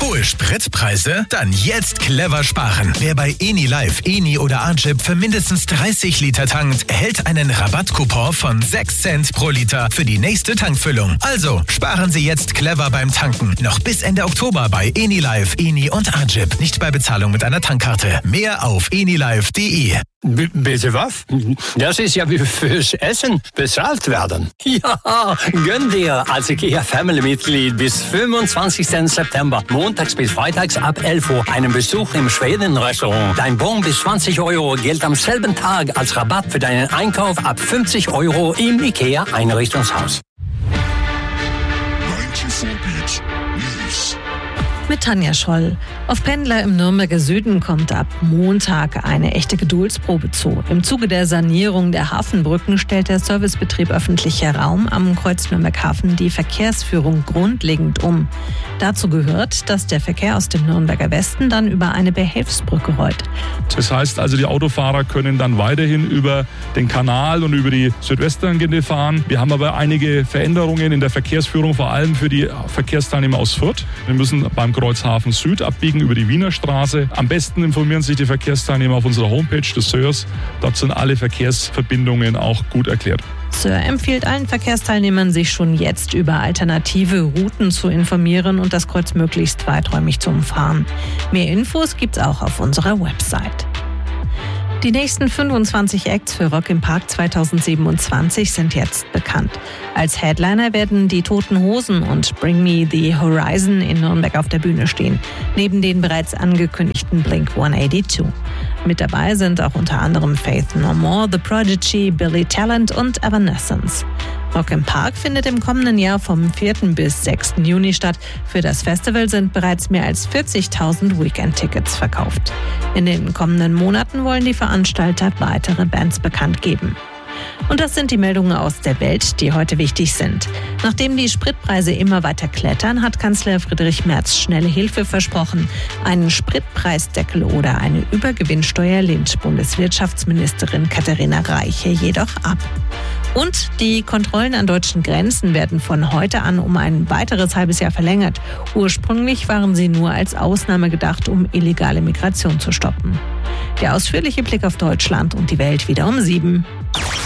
Hohe Spritpreise? Dann jetzt clever sparen. Wer bei Enilive, Eni oder Agip für mindestens 30 Liter tankt, erhält einen Rabattcoupon von 6 Cent pro Liter für die nächste Tankfüllung. Also sparen Sie jetzt clever beim Tanken. Noch bis Ende Oktober bei Enilive, Eni und Agip. Nicht bei Bezahlung mit einer Tankkarte. Mehr auf enilive.de. Bitte was? Das ist ja wie fürs Essen bezahlt werden. Ja, gönn dir als IKEA-Family-Mitglied bis 25. September, montags bis freitags ab 11 Uhr, einen Besuch im Schweden-Restaurant. Dein Bon bis 20 Euro gilt am selben Tag als Rabatt für deinen Einkauf ab 50 Euro im IKEA-Einrichtungshaus. 94 Beat News. Mit Tanja Scholl. Auf Pendler im Nürnberger Süden kommt ab Montag eine echte Geduldsprobe zu. Im Zuge der Sanierung der Hafenbrücken stellt der Servicebetrieb Öffentlicher Raum am Kreuz Nürnberg-Hafen die Verkehrsführung grundlegend um. Dazu gehört, dass der Verkehr aus dem Nürnberger Westen dann über eine Behelfsbrücke rollt. Das heißt also, die Autofahrer können dann weiterhin über den Kanal und über die Südwesttangente fahren. Wir haben aber einige Veränderungen in der Verkehrsführung, vor allem für die Verkehrsteilnehmer aus Fürth. Wir müssen beim Kreuzhafen Süd abbiegen über die Wiener Straße. Am besten informieren sich die Verkehrsteilnehmer auf unserer Homepage des SÖRs. Dort sind alle Verkehrsverbindungen auch gut erklärt. SÖR empfiehlt allen Verkehrsteilnehmern, sich schon jetzt über alternative Routen zu informieren und das Kreuz möglichst weiträumig zu umfahren. Mehr Infos gibt's auch auf unserer Website. Die nächsten 25 Acts für Rock im Park 2027 sind jetzt bekannt. Als Headliner werden die Toten Hosen und Bring Me the Horizon in Nürnberg auf der Bühne stehen, neben den bereits angekündigten Blink-182. Mit dabei sind auch unter anderem Faith No More, The Prodigy, Billy Talent und Evanescence. Rock im Park findet im kommenden Jahr vom 4. bis 6. Juni statt. Für das Festival sind bereits mehr als 40.000 Weekend-Tickets verkauft. In den kommenden Monaten wollen die Veranstalter weitere Bands bekannt geben. Und das sind die Meldungen aus der Welt, die heute wichtig sind. Nachdem die Spritpreise immer weiter klettern, hat Kanzler Friedrich Merz schnelle Hilfe versprochen. Einen Spritpreisdeckel oder eine Übergewinnsteuer lehnt Bundeswirtschaftsministerin Katharina Reiche jedoch ab. Und die Kontrollen an deutschen Grenzen werden von heute an um ein weiteres halbes Jahr verlängert. Ursprünglich waren sie nur als Ausnahme gedacht, um illegale Migration zu stoppen. Der ausführliche Blick auf Deutschland und die Welt wieder um 7.